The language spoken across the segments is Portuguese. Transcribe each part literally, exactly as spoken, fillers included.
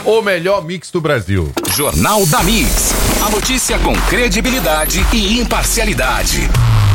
O melhor mix do Brasil. Jornal da Mix. A notícia com credibilidade e imparcialidade.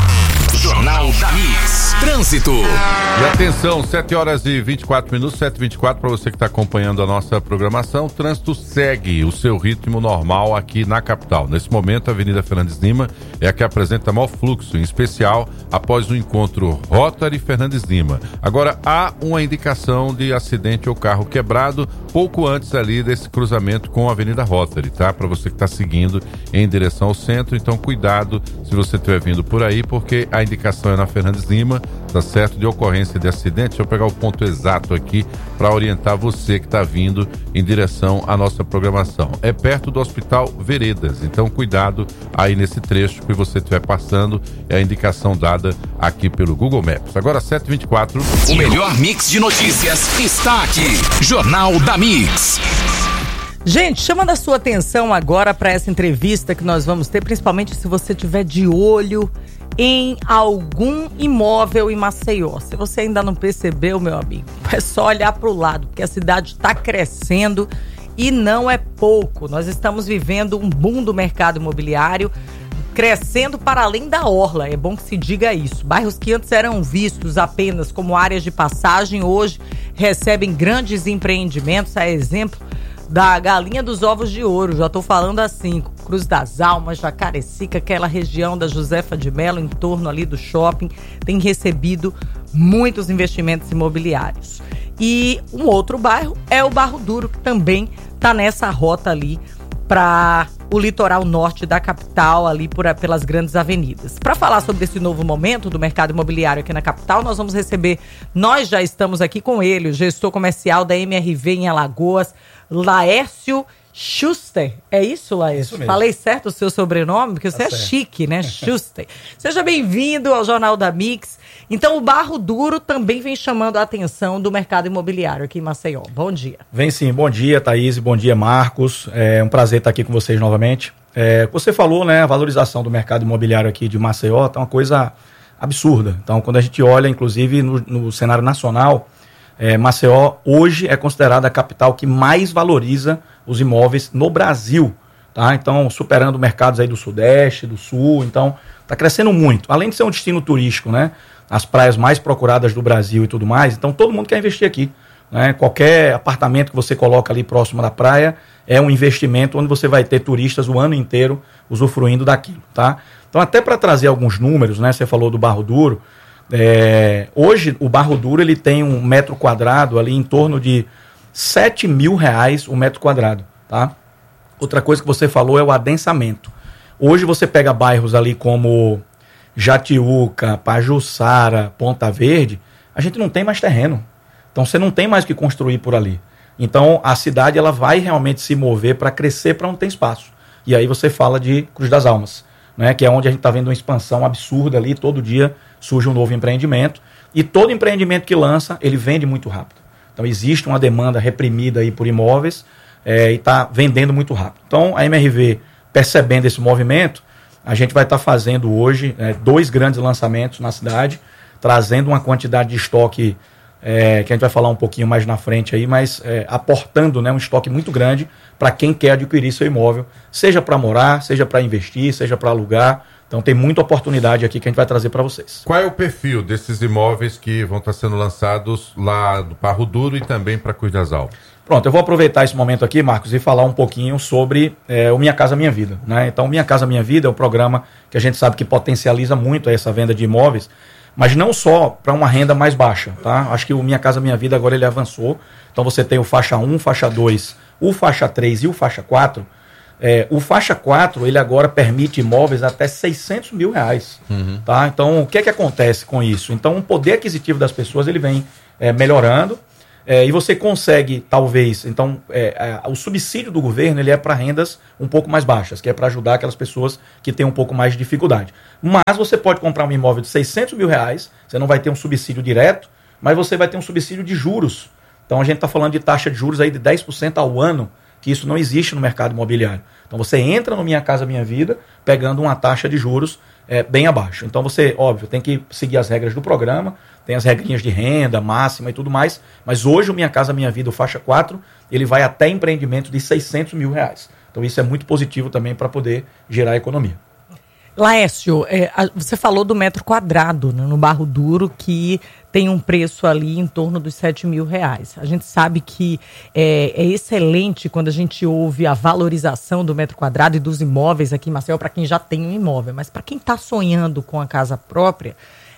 Jornal da Mix. Trânsito. E atenção, sete horas e vinte e quatro minutos, sete e vinte e quatro, para você que está acompanhando a nossa programação. O trânsito segue o seu ritmo normal aqui na capital. Nesse momento, a Avenida Fernandes Lima é a que apresenta maior fluxo, em especial após o encontro Rotary Fernandes Lima. Agora, há uma indicação de acidente ou carro quebrado pouco antes ali desse cruzamento com a Avenida Rotary, tá? Para você que está seguindo em direção ao centro, então cuidado se você estiver vindo por aí, porque a indicação é na Fernandes Lima, tá certo? De ocorrência de acidente. Deixa eu pegar o ponto exato aqui para orientar você que está vindo em direção à nossa programação. É perto do Hospital Veredas, então cuidado aí nesse trecho que você estiver passando, é a indicação dada aqui pelo Google Maps. Agora sete e vinte e quatro. O melhor mix de notícias está aqui. Jornal da Mix. Gente, chamando a sua atenção agora para essa entrevista que nós vamos ter, principalmente se você tiver de olho em algum imóvel em Maceió. Se você ainda não percebeu, meu amigo, é só olhar para o lado, porque a cidade está crescendo e não é pouco. Nós estamos vivendo um boom do mercado imobiliário, crescendo para além da orla. É bom que se diga isso. Bairros que antes eram vistos apenas como áreas de passagem, hoje recebem grandes empreendimentos, a exemplo da Galinha dos Ovos de Ouro. Já estou falando assim, Cruz das Almas, Jacarecica, aquela região da Josefa de Mello, em torno ali do shopping, tem recebido muitos investimentos imobiliários. E um outro bairro é o Barro Duro, que também está nessa rota ali para o litoral norte da capital, ali por, pelas grandes avenidas. Para falar sobre esse novo momento do mercado imobiliário aqui na capital, nós vamos receber, nós já estamos aqui com ele, o gestor comercial da M R V em Alagoas, Laércio Schuster. É isso, Laércio? Isso mesmo. Falei certo o seu sobrenome? Porque você tá é certo. Chique, né? Schuster. Seja bem-vindo ao Jornal da Mix. Então, o Barro Duro também vem chamando a atenção do mercado imobiliário aqui em Maceió. Bom dia. Vem sim. Bom dia, Thaís. Bom dia, Marcos. É um prazer estar aqui com vocês novamente. É, você falou, né, a valorização do mercado imobiliário aqui de Maceió está uma coisa absurda. Então, quando a gente olha, inclusive, no, no cenário nacional, É, Maceió hoje é considerada a capital que mais valoriza os imóveis no Brasil, tá? Então, superando mercados aí do Sudeste, do Sul, então está crescendo muito. Além de ser um destino turístico, né? As praias mais procuradas do Brasil e tudo mais, então todo mundo quer investir aqui, né? Qualquer apartamento que você coloca ali próximo da praia é um investimento onde você vai ter turistas o ano inteiro usufruindo daquilo, tá? Então, até para trazer alguns números, né? Você falou do Barro Duro. É, hoje o Barro Duro ele tem um metro quadrado ali em torno de sete mil reais o metro quadrado, tá? Outra coisa que você falou é o adensamento. Hoje você pega bairros ali como Jatiuca, Pajuçara, Ponta Verde, a gente não tem mais terreno, então você não tem mais o que construir por ali. Então a cidade ela vai realmente se mover para crescer para onde tem espaço. E aí você fala de Cruz das Almas, né, que é onde a gente está vendo uma expansão absurda ali, todo dia surge um novo empreendimento, e todo empreendimento que lança, ele vende muito rápido. Então existe uma demanda reprimida aí por imóveis, é, e está vendendo muito rápido. Então a M R V, percebendo esse movimento, a gente vai estar tá fazendo hoje é, dois grandes lançamentos na cidade, trazendo uma quantidade de estoque, é, que a gente vai falar um pouquinho mais na frente aí, mas é, aportando, né, um estoque muito grande para quem quer adquirir seu imóvel, seja para morar, seja para investir, seja para alugar. Então tem muita oportunidade aqui que a gente vai trazer para vocês. Qual é o perfil desses imóveis que vão estar sendo lançados lá do Barro Duro e também para Cruz das Almas? Pronto, eu vou aproveitar esse momento aqui, Marcos, e falar um pouquinho sobre é, o Minha Casa Minha Vida, né? Então, Minha Casa Minha Vida é um programa que a gente sabe que potencializa muito essa venda de imóveis, mas não só para uma renda mais baixa, tá? Acho que o Minha Casa Minha Vida agora ele avançou. Então você tem o faixa um, faixa dois, o faixa três e o faixa quatro. É, o faixa quatro, ele agora permite imóveis até seiscentos mil reais. Uhum. Tá? Então, o que é que acontece com isso? Então, o poder aquisitivo das pessoas, ele vem é, melhorando, é, e você consegue, talvez, então, é, é, o subsídio do governo, ele é para rendas um pouco mais baixas, que é para ajudar aquelas pessoas que têm um pouco mais de dificuldade. Mas você pode comprar um imóvel de seiscentos mil reais, você não vai ter um subsídio direto, mas você vai ter um subsídio de juros. Então, a gente está falando de taxa de juros aí de dez por cento ao ano, que isso não existe no mercado imobiliário. Então você entra no Minha Casa Minha Vida pegando uma taxa de juros é, bem abaixo. Então você, óbvio, tem que seguir as regras do programa, tem as regrinhas de renda máxima e tudo mais, mas hoje o Minha Casa Minha Vida, o faixa quatro, ele vai até empreendimento de seiscentos mil reais. Então isso é muito positivo também para poder gerar economia. Laércio, é, a, você falou do metro quadrado, né, no Barro Duro, que tem um preço ali em torno dos sete mil reais. A gente sabe que é, é excelente quando a gente ouve a valorização do metro quadrado e dos imóveis aqui em Maceió, para quem já tem um imóvel. Mas para quem está sonhando com a casa própria,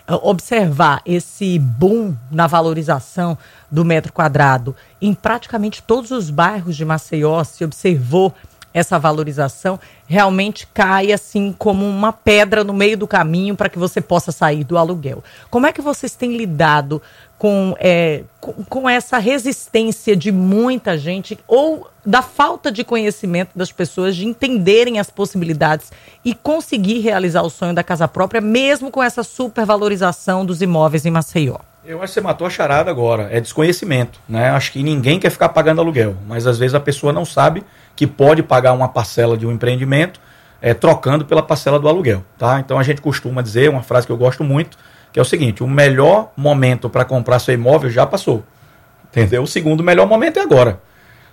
observar esse boom na valorização do metro quadrado em praticamente todos os bairros de Maceió, se observou essa valorização, realmente cai assim como uma pedra no meio do caminho para que você possa sair do aluguel. Como é que vocês têm lidado com, é, com, com essa resistência de muita gente ou da falta de conhecimento das pessoas de entenderem as possibilidades e conseguir realizar o sonho da casa própria, mesmo com essa supervalorização dos imóveis em Maceió? Eu acho que você matou a charada agora, é desconhecimento, né? Acho que ninguém quer ficar pagando aluguel, mas às vezes a pessoa não sabe que pode pagar uma parcela de um empreendimento é, trocando pela parcela do aluguel, tá? Então a gente costuma dizer, uma frase que eu gosto muito, que é o seguinte: o melhor momento para comprar seu imóvel já passou, entendeu? O segundo melhor momento é agora.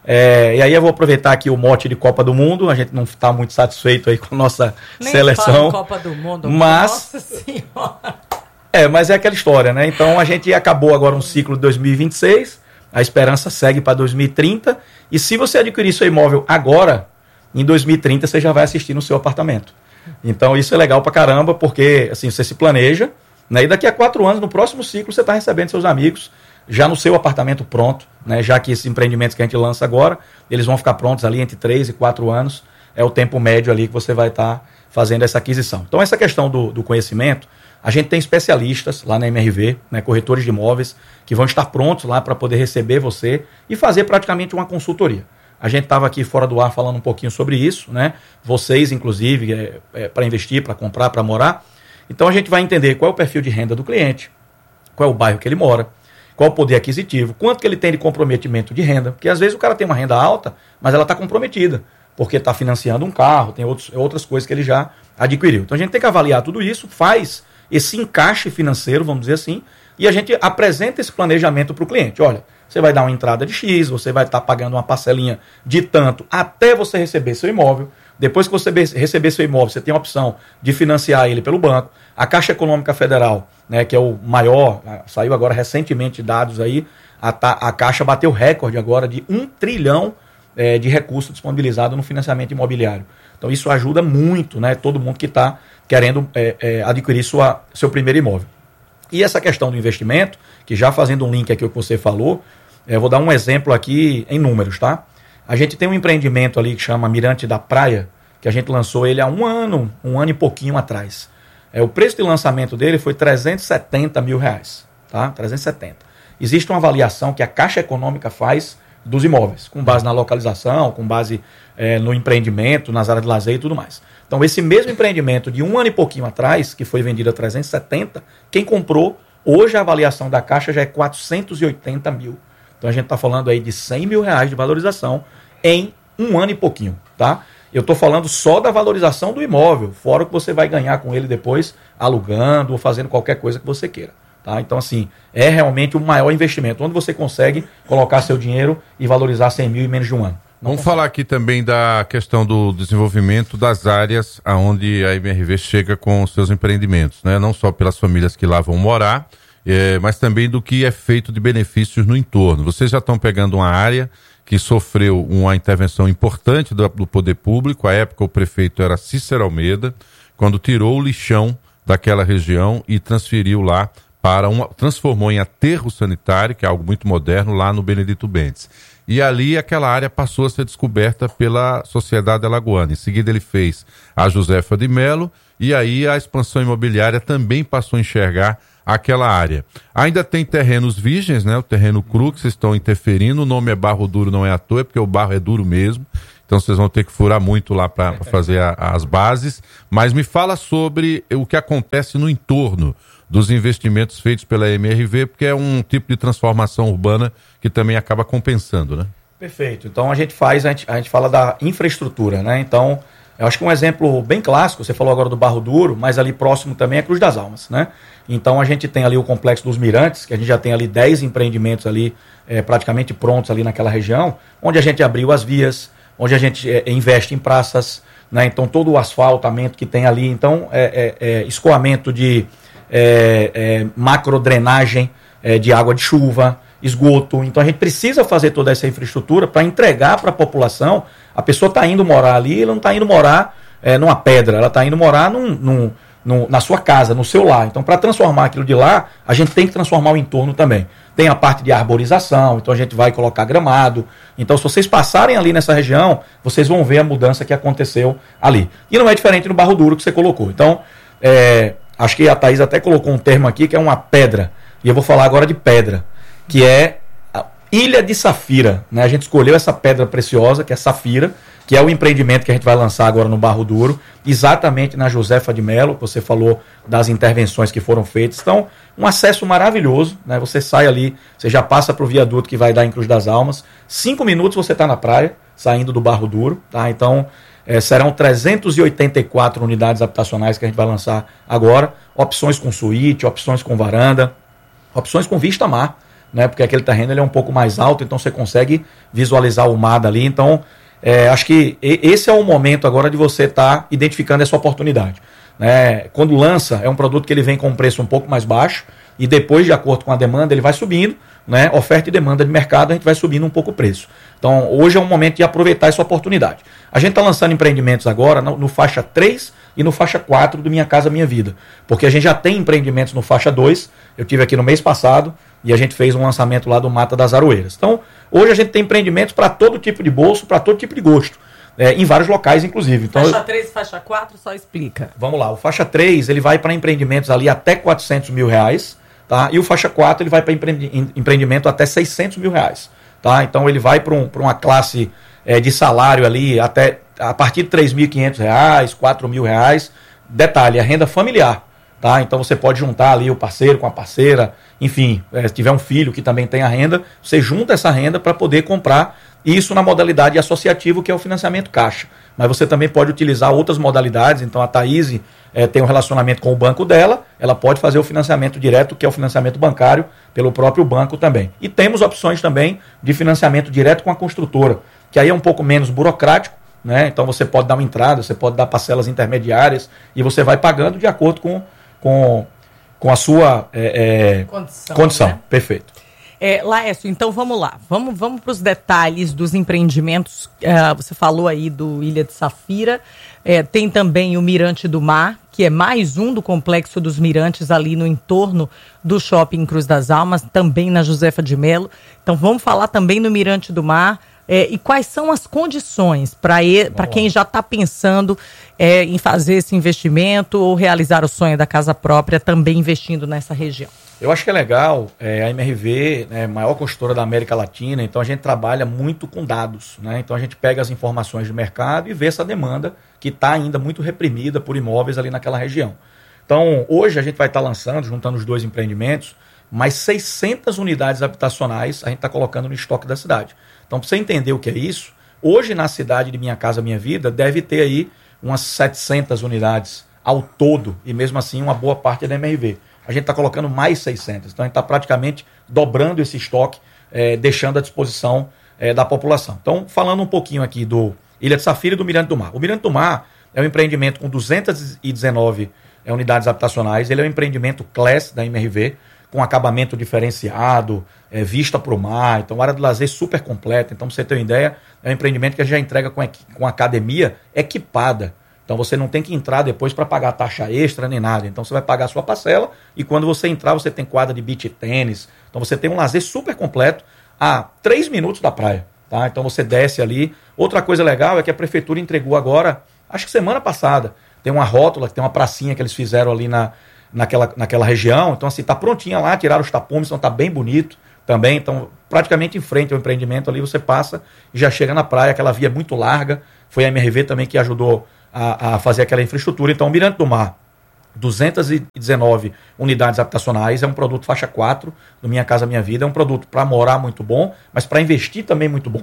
É, e aí eu vou aproveitar aqui o mote de Copa do Mundo, a gente não está muito satisfeito aí com a nossa Nem seleção, Copa do Mundo, mas... Nossa Senhora! É, mas é aquela história, né? Então a gente acabou agora um ciclo de dois mil e vinte e seis, a esperança segue para dois mil e trinta, e se você adquirir seu imóvel agora, em dois mil e trinta você já vai assistir no seu apartamento. Então isso é legal pra caramba, porque assim, você se planeja, né? E daqui a quatro anos, no próximo ciclo, você está recebendo seus amigos já no seu apartamento pronto, né? Já que esses empreendimentos que a gente lança agora, eles vão ficar prontos ali entre três e quatro anos, é o tempo médio ali que você vai estar tá fazendo essa aquisição. Então essa questão do, do conhecimento, a gente tem especialistas lá na M R V, né, corretores de imóveis, que vão estar prontos lá para poder receber você e fazer praticamente uma consultoria. A gente estava aqui fora do ar falando um pouquinho sobre isso, né? Vocês, inclusive, é, é, para investir, para comprar, para morar. Então a gente vai entender qual é o perfil de renda do cliente, qual é o bairro que ele mora, qual é o poder aquisitivo, quanto que ele tem de comprometimento de renda, porque às vezes o cara tem uma renda alta, mas ela está comprometida, porque está financiando um carro, tem outros, outras coisas que ele já adquiriu. Então a gente tem que avaliar tudo isso, faz esse encaixe financeiro, vamos dizer assim, e a gente apresenta esse planejamento para o cliente. Olha, você vai dar uma entrada de X, você vai estar pagando uma parcelinha de tanto até você receber seu imóvel. Depois que você receber seu imóvel, você tem a opção de financiar ele pelo banco. A Caixa Econômica Federal, né, que é o maior, saiu agora recentemente dados aí, a, a Caixa bateu recorde agora de um trilhão é, de recursos disponibilizados no financiamento imobiliário. Então isso ajuda muito, né, todo mundo que está querendo é, é, adquirir sua, seu primeiro imóvel. E essa questão do investimento, que já fazendo um link aqui ao que você falou, eu vou dar um exemplo aqui em números, tá? A gente tem um empreendimento ali que chama Mirante da Praia, que a gente lançou ele há um ano, um ano e pouquinho atrás. É, o preço de lançamento dele foi trezentos e setenta mil reais, tá? trezentos e setenta. Existe uma avaliação que a Caixa Econômica faz dos imóveis, com base na localização, com base é, no empreendimento, nas áreas de lazer e tudo mais. Então, esse mesmo empreendimento de um ano e pouquinho atrás, que foi vendido a trezentos e setenta, quem comprou, hoje a avaliação da Caixa já é quatrocentos e oitenta mil. Então, a gente está falando aí de cem mil reais de valorização em um ano e pouquinho, tá? Eu estou falando só da valorização do imóvel, fora o que você vai ganhar com ele depois, alugando ou fazendo qualquer coisa que você queira. Tá? Então, assim, é realmente o maior investimento, onde você consegue colocar seu dinheiro e valorizar cem mil em menos de um ano. Não Vamos consegue. falar aqui também da questão do desenvolvimento das áreas onde a M R V chega com os seus empreendimentos, né? Não só pelas famílias que lá vão morar, é, mas também do que é feito de benefícios no entorno. Vocês já estão pegando uma área que sofreu uma intervenção importante do, do poder público. À época o prefeito era Cícero Almeida, quando tirou o lixão daquela região e transferiu lá para uma, transformou em aterro sanitário, que é algo muito moderno, lá no Benedito Bentes. E ali aquela área passou a ser descoberta pela Sociedade Alagoana. Em seguida ele fez a Josefa de Melo e aí a expansão imobiliária também passou a enxergar aquela área. Ainda tem terrenos virgens, né? O terreno cru que vocês estão interferindo. O nome é Barro Duro, não é à toa, é porque o barro é duro mesmo. Então vocês vão ter que furar muito lá para fazer a, as bases. Mas me fala sobre o que acontece no entorno dos investimentos feitos pela M R V, porque é um tipo de transformação urbana que também acaba compensando, né? Perfeito. Então a gente faz, a gente, a gente fala da infraestrutura, né? Então, eu acho que um exemplo bem clássico, você falou agora do Barro Duro, mas ali próximo também é Cruz das Almas, né? Então a gente tem ali o Complexo dos Mirantes, que a gente já tem ali dez empreendimentos ali é, praticamente prontos ali naquela região, onde a gente abriu as vias, onde a gente é, investe em praças, né? Então todo o asfaltamento que tem ali, então é, é, é escoamento de é, é, macrodrenagem é, de água de chuva, esgoto. Então a gente precisa fazer toda essa infraestrutura para entregar para a população. A pessoa está indo morar ali, ela não está indo morar é, numa pedra, ela está indo morar num, num, num, na sua casa, no seu lar. Então, para transformar aquilo de lá, a gente tem que transformar o entorno também. Tem a parte de arborização, então a gente vai colocar gramado. Então, se vocês passarem ali nessa região, vocês vão ver a mudança que aconteceu ali. E não é diferente no Barro Duro que você colocou. Então, é, acho que a Thaís até colocou um termo aqui que é uma pedra. E eu vou falar agora de pedra, que é a Ilha de Safira, né? A gente escolheu essa pedra preciosa, que é Safira, que é o empreendimento que a gente vai lançar agora no Barro Duro, exatamente na Josefa de Melo. Você falou das intervenções que foram feitas. Então, um acesso maravilhoso, né? Você sai ali, você já passa para o viaduto que vai dar em Cruz das Almas. Cinco minutos você está na praia, saindo do Barro Duro, tá? Então, é, serão trezentas e oitenta e quatro unidades habitacionais que a gente vai lançar agora. Opções com suíte, opções com varanda, opções com vista a mar, né? Porque aquele terreno ele é um pouco mais alto, então você consegue visualizar o mar dali. Então, é, acho que esse é o momento agora de você estar tá identificando essa oportunidade, né? Quando lança, é um produto que ele vem com um preço um pouco mais baixo e depois, de acordo com a demanda, ele vai subindo, né? Oferta e demanda de mercado, a gente vai subindo um pouco o preço. Então, hoje é um momento de aproveitar essa oportunidade. A gente está lançando empreendimentos agora no, no faixa três e no faixa quatro do Minha Casa Minha Vida, porque a gente já tem empreendimentos no faixa dois. Eu tive aqui no mês passado e a gente fez um lançamento lá do Mata das Aroeiras. Então, hoje a gente tem empreendimentos para todo tipo de bolso, para todo tipo de gosto, é, em vários locais, inclusive. Então, faixa três e faixa quatro, só explica. Vamos lá, o faixa três ele vai para empreendimentos ali até quatrocentos mil reais, tá? E o faixa quatro ele vai para empreendi- empreendimento até seiscentos mil reais, tá? Então ele vai para um, para uma classe é, de salário ali até a partir de três mil e quinhentos reais, quatro mil reais. Detalhe, a renda familiar, tá? Então você pode juntar ali o parceiro com a parceira, enfim, é, se tiver um filho que também tem a renda, você junta essa renda para poder comprar isso na modalidade associativa, que é o financiamento caixa. Mas você também pode utilizar outras modalidades. Então a Thaís é, tem um relacionamento com o banco dela, ela pode fazer o financiamento direto, que é o financiamento bancário, pelo próprio banco também. E temos opções também de financiamento direto com a construtora, que aí é um pouco menos burocrático, né? Então você pode dar uma entrada, você pode dar parcelas intermediárias e você vai pagando de acordo com, com, com a sua é, é, condição. condição. Né? Perfeito. É, Laércio, então vamos lá. Vamos, vamos para os detalhes dos empreendimentos. Uh, você falou aí do Ilha de Safira. É, tem também o Mirante do Mar, que é mais um do complexo dos Mirantes ali no entorno do Shopping Cruz das Almas, também na Josefa de Melo. Então vamos falar também no Mirante do Mar. É, e quais são as condições para quem já está pensando é, em fazer esse investimento ou realizar o sonho da casa própria, também investindo nessa região? Eu acho que é legal, é, a M R V é a maior construtora da América Latina, então a gente trabalha muito com dados, né? Então a gente pega as informações de mercado e vê essa demanda que está ainda muito reprimida por imóveis ali naquela região. Então hoje a gente vai estar tá lançando, juntando os dois empreendimentos, mais seiscentas unidades habitacionais a gente está colocando no estoque da cidade. Então, para você entender o que é isso, hoje na cidade de Minha Casa Minha Vida deve ter aí umas setecentas unidades ao todo, e mesmo assim uma boa parte é da M R V. A gente está colocando mais seiscentas, então a gente está praticamente dobrando esse estoque, é, deixando à disposição é, da população. Então, falando um pouquinho aqui do Ilha de Safira e do Mirante do Mar. O Mirante do Mar é um empreendimento com duzentas e dezenove é, unidades habitacionais, ele é um empreendimento Class da M R V, com acabamento diferenciado, é, vista para o mar, então área de lazer super completa. Então, para você ter uma ideia, é um empreendimento que a gente já entrega com, com academia equipada. Então você não tem que entrar depois para pagar taxa extra nem nada. Então você vai pagar a sua parcela e quando você entrar você tem quadra de beach tênis. Então você tem um lazer super completo a três minutos da praia. Tá? Então você desce ali. Outra coisa legal é que a prefeitura entregou agora, acho que semana passada, tem uma rótula, tem uma pracinha que eles fizeram ali na... Naquela, naquela região, então assim, tá prontinha lá, tiraram os tapumes, então tá bem bonito também, então praticamente em frente ao empreendimento ali, você passa e já chega na praia, aquela via muito larga, foi a M R V também que ajudou a, a fazer aquela infraestrutura. Então o Mirante do Mar, duzentas e dezenove unidades habitacionais, é um produto faixa quatro do Minha Casa Minha Vida, é um produto para morar muito bom, mas para investir também muito bom.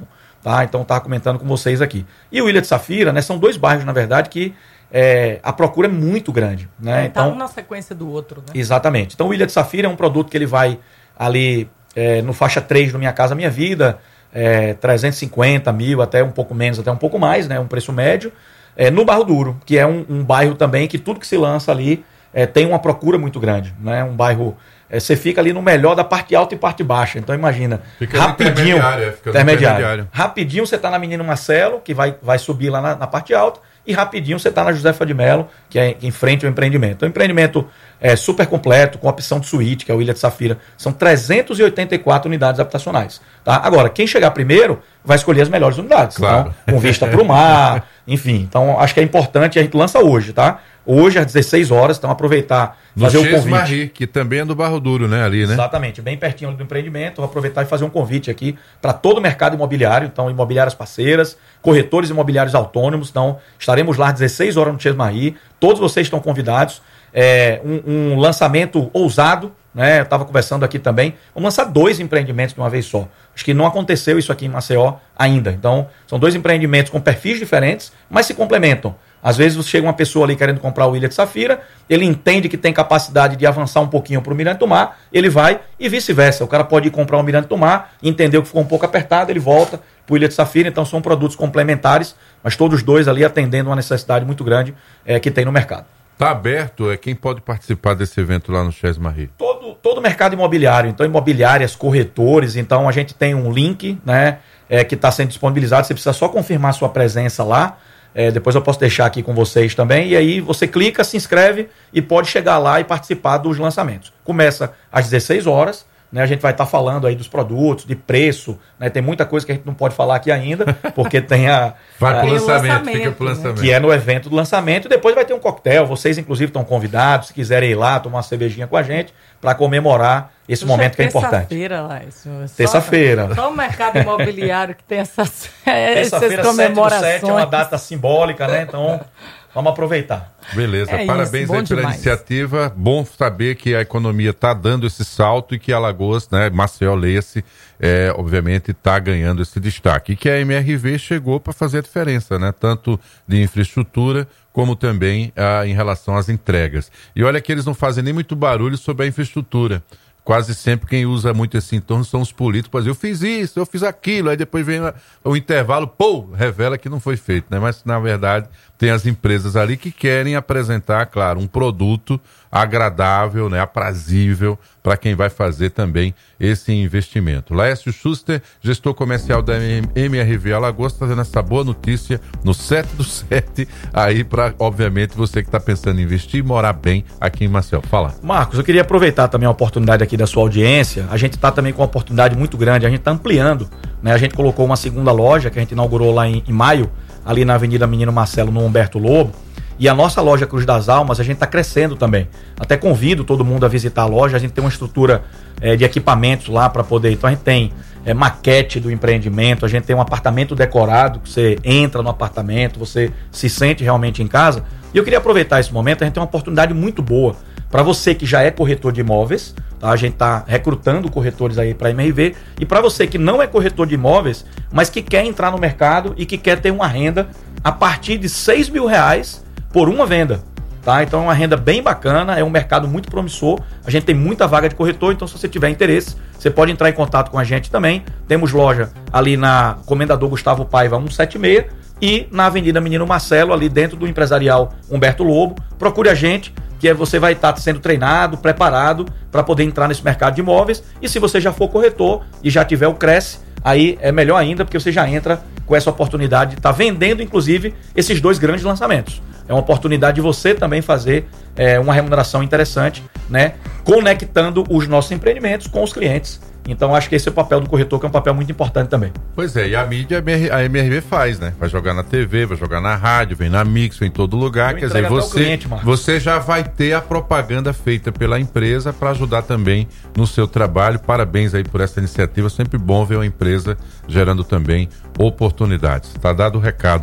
tá? Então eu estava comentando com vocês aqui. E o Ilha de Safira, né, são dois bairros, na verdade, que é, a procura é muito grande, né? Então, então, um na sequência do outro, né? Exatamente. Então o Ilha de Safira é um produto que ele vai ali é, no faixa três do Minha Casa Minha Vida, é, trezentos e cinquenta mil, até um pouco menos, até um pouco mais, né? Um preço médio. É, no Barro Duro, que é um, um bairro também que tudo que se lança ali é, tem uma procura muito grande, né? Um bairro, é, você fica ali no melhor da parte alta e parte baixa, então imagina, fica rapidinho, intermediário, fica intermediário. intermediário. rapidinho você está na Menino Marcelo, que vai, vai subir lá na, na parte alta, e rapidinho você está na Josefa de Melo, que é em frente ao empreendimento. Então, empreendimento é super completo, com opção de suíte, que é o Ilha de Safira. São trezentas e oitenta e quatro unidades habitacionais. Tá? Agora, quem chegar primeiro vai escolher as melhores unidades. Claro. Então, com vista para o mar, enfim. Então, acho que é importante, a gente lança hoje, tá? Hoje, às dezesseis horas, então aproveitar, fazer o convite. Marie, que também é do Barro Duro, né? Ali, né? Exatamente, bem pertinho do empreendimento. Vou aproveitar e fazer um convite aqui para todo o mercado imobiliário, então imobiliárias parceiras, corretores imobiliários autônomos. Então, estaremos lá às dezesseis horas no Chesmarie. Todos vocês estão convidados. É um, um lançamento ousado, né? Eu estava conversando aqui também. Vamos lançar dois empreendimentos de uma vez só. Acho que não aconteceu isso aqui em Maceió ainda. Então, são dois empreendimentos com perfis diferentes, mas se complementam. Às vezes chega uma pessoa ali querendo comprar o Ilha de Safira, ele entende que tem capacidade de avançar um pouquinho para o Mirante do Mar, ele vai e vice-versa. O cara pode ir comprar o Mirante do Mar, entendeu que ficou um pouco apertado, ele volta para o Ilha de Safira. Então são produtos complementares, mas todos dois ali atendendo uma necessidade muito grande é, que tem no mercado. Está aberto, é quem pode participar desse evento lá no Chesmarie? Todo, todo o mercado imobiliário, então imobiliárias, corretores, então a gente tem um link, né, é, que está sendo disponibilizado, você precisa só confirmar a sua presença lá. É, depois eu posso deixar aqui com vocês também, e aí você clica, se inscreve e pode chegar lá e participar dos lançamentos. Começa às dezesseis horas, né, a gente vai estar tá falando aí dos produtos, de preço, né, tem muita coisa que a gente não pode falar aqui ainda, porque tem a... Vai pro a, lançamento, lançamento, fica pro lançamento. Que é no evento do lançamento, e depois vai ter um coquetel, vocês inclusive estão convidados, se quiserem ir lá, tomar uma cervejinha com a gente, para comemorar esse Puxa, momento que é importante. Terça-feira lá, isso. Só, Terça-feira. Só o mercado imobiliário que tem essas, essas Terça-feira, comemorações. sete do sete, é uma data simbólica, né? Então, vamos aproveitar. Beleza, É parabéns isso, aí pela demais. iniciativa. Bom saber que a economia está dando esse salto e que Alagoas, né, Maceió, leia-se, é, obviamente está ganhando esse destaque. E que a M R V chegou para fazer a diferença, né? Tanto de infraestrutura como também ah, em relação às entregas. E olha que eles não fazem nem muito barulho sobre a infraestrutura. Quase sempre quem usa muito esse entorno são os políticos. Eu fiz isso, eu fiz aquilo, aí depois vem o intervalo, pô, revela que não foi feito, né? Mas, na verdade, tem as empresas ali que querem apresentar, claro, um produto agradável, né, aprazível para quem vai fazer também esse investimento. Laércio Schuster, gestor comercial da M R V Alagoas, trazendo essa boa notícia no sete do sete, aí para, obviamente, você que está pensando em investir e morar bem aqui em Maceió. Fala. Marcos, eu queria aproveitar também a oportunidade aqui da sua audiência. A gente está também com uma oportunidade muito grande, a gente está ampliando, né? A gente colocou uma segunda loja que a gente inaugurou lá em, em maio, ali na Avenida Menino Marcelo, no Humberto Lobo. E a nossa loja Cruz das Almas, a gente está crescendo também. Até convido todo mundo a visitar a loja. A gente tem uma estrutura é, de equipamentos lá para poder... Então a gente tem é, maquete do empreendimento, a gente tem um apartamento decorado, que você entra no apartamento, você se sente realmente em casa. E eu queria aproveitar esse momento, a gente tem uma oportunidade muito boa para você que já é corretor de imóveis, tá? A gente está recrutando corretores aí para a M R V. E para você que não é corretor de imóveis, mas que quer entrar no mercado e que quer ter uma renda a partir de seis mil reais por uma venda, tá? Então é uma renda bem bacana, é um mercado muito promissor, a gente tem muita vaga de corretor, então se você tiver interesse, você pode entrar em contato com a gente também. Temos loja ali na Comendador Gustavo Paiva cento e setenta e seis e na Avenida Menino Marcelo, ali dentro do Empresarial Humberto Lobo. Procure a gente, que você vai estar sendo treinado, preparado para poder entrar nesse mercado de imóveis. E se você já for corretor e já tiver o Cresce, aí é melhor ainda, porque você já entra com essa oportunidade de estar vendendo, inclusive, esses dois grandes lançamentos. É uma oportunidade de você também fazer é, uma remuneração interessante, né? Conectando os nossos empreendimentos com os clientes. Então, acho que esse é o papel do corretor, que é um papel muito importante também. Pois é, e a mídia a M R V faz, né? Vai jogar na T V, vai jogar na rádio, vem na Mix, vem em todo lugar. Eu Quer dizer, você, cliente, você já vai ter a propaganda feita pela empresa para ajudar também no seu trabalho. Parabéns aí por essa iniciativa. Sempre bom ver uma empresa gerando também oportunidades. Tá dado o recado, né?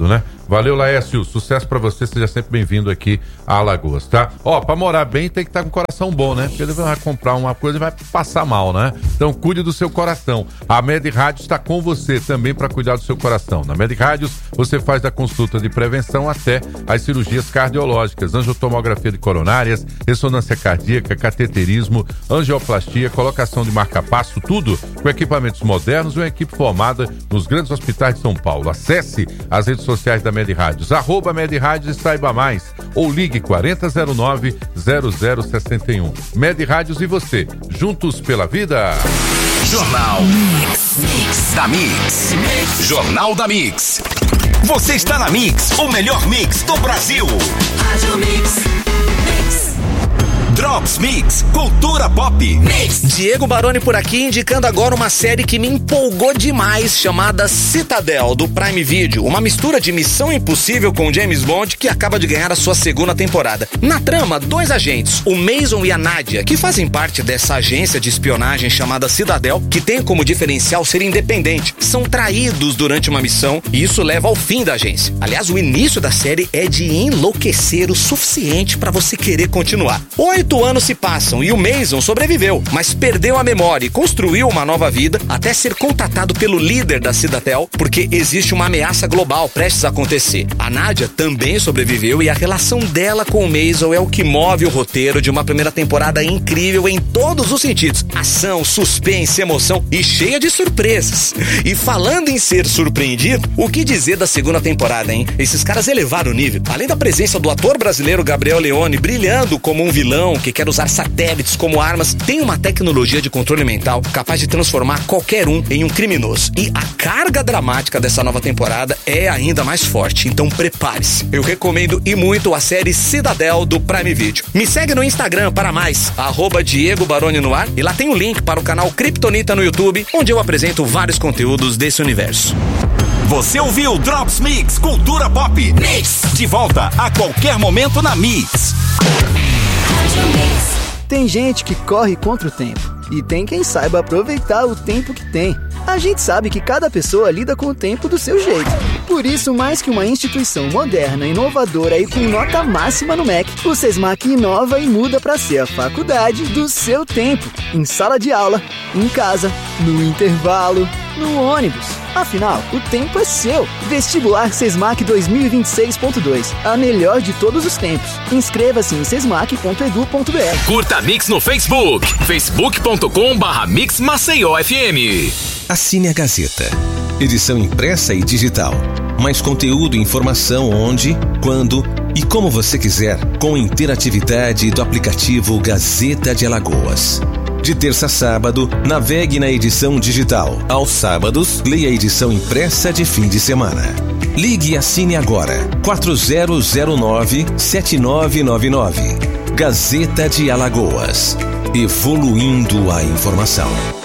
Valeu, Laércio. Sucesso pra você. Seja sempre bem-vindo aqui a Alagoas, tá? Ó, pra morar bem tem que estar com o coração bom, né? Porque ele vai comprar uma coisa e vai passar mal, né? Então cuide do seu coração. A Med Rádios está com você também para cuidar do seu coração. Na Med Rádios você faz da consulta de prevenção até as cirurgias cardiológicas, angiotomografia de coronárias, ressonância cardíaca, cateterismo, angioplastia, colocação de marca-passo, tudo com equipamentos modernos e uma equipe formada nos grandes hospitais de São Paulo. Acesse as redes sociais da Med Rádios, arroba Med Rádios e saiba mais. Ou ligue quarenta zero nove zero zero sessenta e um. Med Rádios e você, juntos pela vida. Jornal Mix, Mix da Mix. Mix. Jornal da Mix. Você está na Mix, o melhor mix do Brasil. Rádio Mix. Mix. Drops Mix, cultura pop. Mix. Diego Baroni por aqui, indicando agora uma série que me empolgou demais, chamada Citadel, do Prime Video. Uma mistura de Missão Impossível com James Bond, que acaba de ganhar a sua segunda temporada. Na trama, dois agentes, o Mason e a Nadia, que fazem parte dessa agência de espionagem chamada Citadel, que tem como diferencial ser independente. São traídos durante uma missão e isso leva ao fim da agência. Aliás, o início da série é de enlouquecer o suficiente para você querer continuar. Oito anos se passam e o Mason sobreviveu, mas perdeu a memória e construiu uma nova vida até ser contatado pelo líder da Citadel, porque existe uma ameaça global prestes a acontecer. A Nadia também sobreviveu e a relação dela com o Mason é o que move o roteiro de uma primeira temporada incrível em todos os sentidos. Ação, suspense, emoção e cheia de surpresas. E falando em ser surpreendido, o que dizer da segunda temporada, hein? Esses caras elevaram o nível. Além da presença do ator brasileiro Gabriel Leone brilhando como um vilão que quer usar satélites como armas, tem uma tecnologia de controle mental capaz de transformar qualquer um em um criminoso. E a carga dramática dessa nova temporada é ainda mais forte, então prepare-se. Eu recomendo e muito a série Citadel do Prime Video. Me segue no Instagram para mais, arroba Diego Baroni no ar, e lá tem o link para o canal Kryptonita no YouTube, onde eu apresento vários conteúdos desse universo. Você ouviu Drops Mix, cultura pop. Mix. De volta a qualquer momento na Mix. Tem gente que corre contra o tempo e tem quem saiba aproveitar o tempo que tem. A gente sabe que cada pessoa lida com o tempo do seu jeito. Por isso, mais que uma instituição moderna, inovadora e com nota máxima no M E C, o SESMAC inova e muda para ser a faculdade do seu tempo. Em sala de aula, em casa, no intervalo, no ônibus. Afinal, o tempo é seu. Vestibular SESMAC dois mil e vinte e seis ponto dois. A melhor de todos os tempos. Inscreva-se em sesmac ponto edu ponto br. Curta a Mix no Facebook. facebook ponto com barra Mix Maceió F M. Assine a Gazeta. Edição impressa e digital. Mais conteúdo e informação onde, quando e como você quiser, com interatividade do aplicativo Gazeta de Alagoas. De terça a sábado, navegue na edição digital. Aos sábados, leia a edição impressa de fim de semana. Ligue e assine agora. quatro zero zero nove sete nove nove nove. Gazeta de Alagoas. Evoluindo a informação.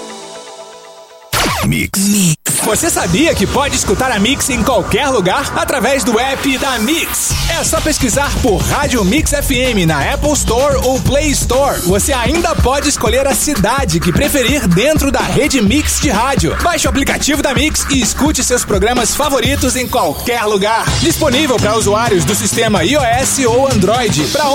Mix. Mix. Você sabia que pode escutar a Mix em qualquer lugar através do app da Mix? É só pesquisar por Rádio Mix F M na Apple Store ou Play Store. Você ainda pode escolher a cidade que preferir dentro da rede Mix de rádio. Baixe o aplicativo da Mix e escute seus programas favoritos em qualquer lugar. Disponível para usuários do sistema iOS ou Android. Para